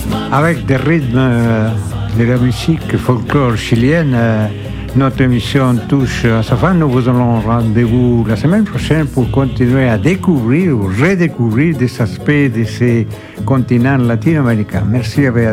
Avec des rythmes de la musique folklore chilienne, notre émission touche à sa fin. Nous vous allons rendez-vous la semaine prochaine pour continuer à découvrir ou redécouvrir des aspects de ces continents latino-américains. Merci à